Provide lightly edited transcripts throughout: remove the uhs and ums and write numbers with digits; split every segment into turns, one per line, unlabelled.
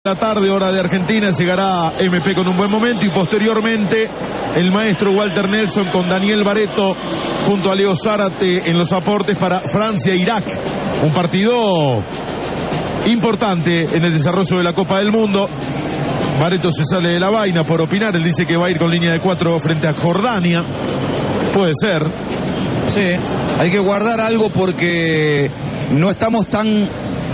La tarde, hora de Argentina, llegará MP con un buen momento y posteriormente el maestro Walter Nelson con Daniel Barreto junto a Leo Zárate en los aportes para Francia-Irak. Un partido importante en el desarrollo de la Copa del Mundo. Barreto se sale de la vaina por opinar, él dice que va a ir con línea de 4 frente a Jordania. Puede ser.
Sí, hay que guardar algo porque no estamos tan...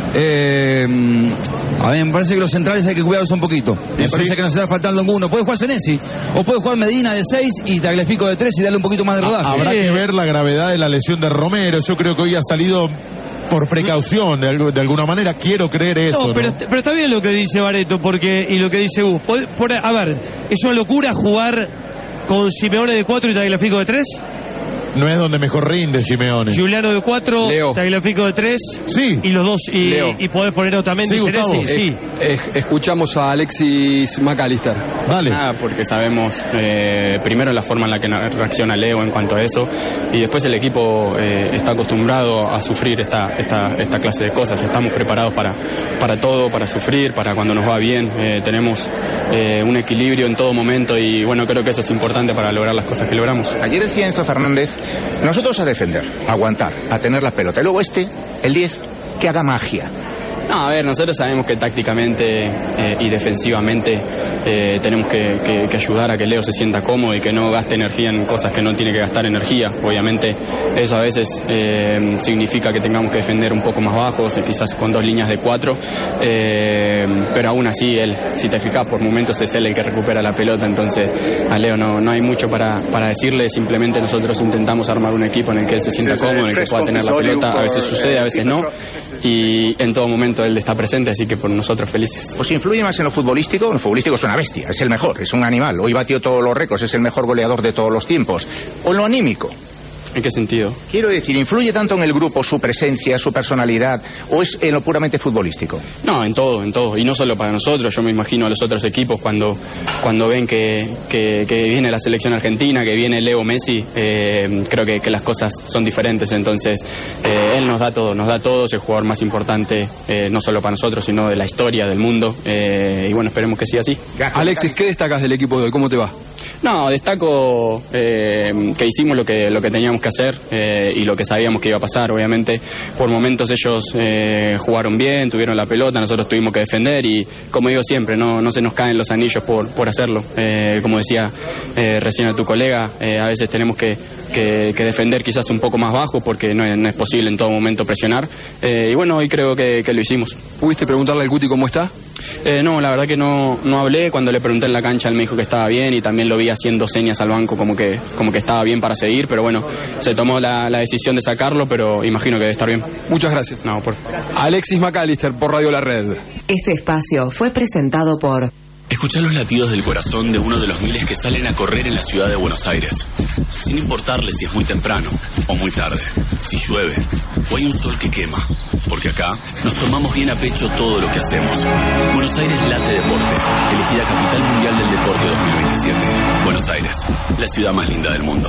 a ver, me parece que los centrales hay que cuidarlos un poquito. Me parece que nos está faltando alguno. Puede jugar Senesi, o puede jugar Medina de 6 y Tagliafico de 3 y darle un poquito más de rodaje.
Habrá que ver la gravedad de la lesión de Romero. Yo creo que hoy ha salido por precaución, de alguna manera. Quiero creer eso.
No, pero está bien lo que dice Barreto y lo que dice Gus. A ver, ¿es una locura jugar con Simeone de 4 y Tagliafico de 3?
No es donde mejor rinde Simeone.
Giuliano de 4, Tagliafico de 3.
Sí.
Y los dos, y podés poner Otamendi y Senesi. Sí.
Escuchamos a Alexis McAllister.
Dale.
Porque sabemos primero la forma en la que reacciona Leo en cuanto a eso, y después el equipo está acostumbrado a sufrir esta clase de cosas. Estamos preparados para todo, para sufrir, para cuando nos va bien. Tenemos un equilibrio en todo momento y bueno, creo que eso es importante para lograr las cosas que logramos.
Ayer decía Enzo Fernández, nosotros a defender, a aguantar, a tener la pelota. Y luego el 10, que haga magia.
No, a ver, nosotros sabemos que tácticamente y defensivamente tenemos que ayudar a que Leo se sienta cómodo y que no gaste energía en cosas que no tiene que gastar energía. Obviamente eso a veces significa que tengamos que defender un poco más bajos, quizás con 2 líneas de 4, pero aún así él, si te fijas, por momentos es él el que recupera la pelota. Entonces a Leo no hay mucho para decirle. Simplemente nosotros intentamos armar un equipo en el que él se sienta cómodo, en el que pueda tener la pelota. A veces sucede, a veces no, y en todo momento él está presente, así que por nosotros felices.
Pues influye más en lo futbolístico. En lo futbolístico es una bestia, es el mejor, es un animal. Hoy batió todos los récords, es el mejor goleador de todos los tiempos. O en lo anímico.
¿En qué sentido?
Quiero decir, ¿influye tanto en el grupo su presencia, su personalidad, o es en lo puramente futbolístico?
No, en todo, y no solo para nosotros. Yo me imagino a los otros equipos cuando ven que viene la selección argentina, que viene Leo Messi, creo que las cosas son diferentes. Entonces él nos da todo, es el jugador más importante, no solo para nosotros, sino de la historia, del mundo, y bueno, esperemos que siga así.
Alexis, ¿qué destacas del equipo de hoy? ¿Cómo te va?
No, destaco que hicimos lo que teníamos que hacer y lo que sabíamos que iba a pasar. Obviamente por momentos ellos jugaron bien, tuvieron la pelota, nosotros tuvimos que defender y como digo siempre, no se nos caen los anillos por hacerlo. Como decía recién a tu colega, a veces tenemos que defender quizás un poco más bajo porque no es posible en todo momento presionar, y bueno, hoy creo que lo hicimos.
¿Pudiste preguntarle al Guti cómo está?
No, la verdad que no hablé. Cuando le pregunté en la cancha él me dijo que estaba bien y también lo vi haciendo señas al banco como que estaba bien para seguir, pero bueno, se tomó la decisión de sacarlo, pero imagino que debe estar bien.
Muchas gracias.
No,
Alexis McAllister por Radio La Red.
Este espacio fue presentado por...
Escuchá los latidos del corazón de uno de los miles que salen a correr en la ciudad de Buenos Aires, sin importarle si es muy temprano o muy tarde, si llueve o hay un sol que quema, porque acá nos tomamos bien a pecho todo lo que hacemos. Buenos Aires late deporte, elegida Capital Mundial del Deporte 2027. Buenos Aires, la ciudad más linda del mundo.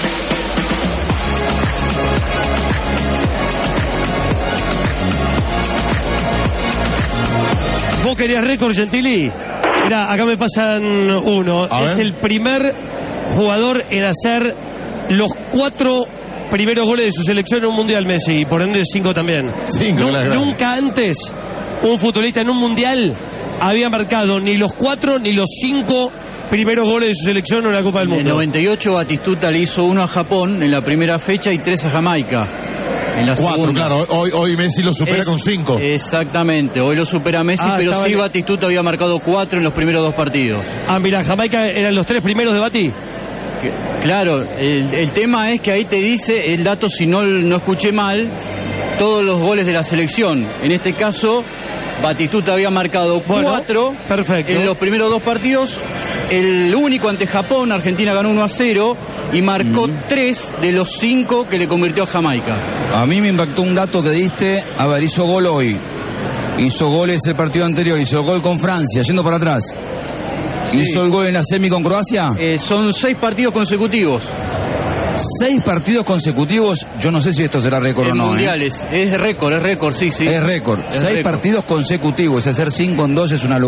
¿Vos querías récord, Gentili? Mirá, acá me pasan uno. Es el primer jugador en hacer los 4 primeros goles de su selección en un mundial, Messi, por ende 5 también. Nunca antes un futbolista en un mundial había marcado ni los 4 ni los 5 primeros goles de su selección en la Copa del Mundo.
En el 98 Batistuta le hizo 1 a Japón en la primera fecha y 3 a Jamaica en la
4,
segunda.
claro, hoy Messi lo supera con 5.
Exactamente, hoy lo supera Messi, pero sí Batistuta había marcado 4 en los primeros 2 partidos.
Mira, Jamaica eran los 3 primeros de Bati.
Claro, el tema es que ahí te dice el dato, si no escuché mal, todos los goles de la selección. En este caso, Batistuta había marcado 4 en los primeros 2 partidos. El único ante Japón, Argentina ganó 1-0 y marcó 3 de los 5 que le convirtió a Jamaica.
A mí me impactó un dato que diste. A ver, hizo gol hoy, hizo goles el partido anterior, hizo gol con Francia, yendo para atrás. ¿Hizo el gol en la semi con Croacia?
Son 6 partidos consecutivos.
6 partidos consecutivos, yo no sé si esto será récord o no.
Mundiales, es récord, sí.
Es récord. 6 partidos consecutivos, hacer 5 en 2 es una locura.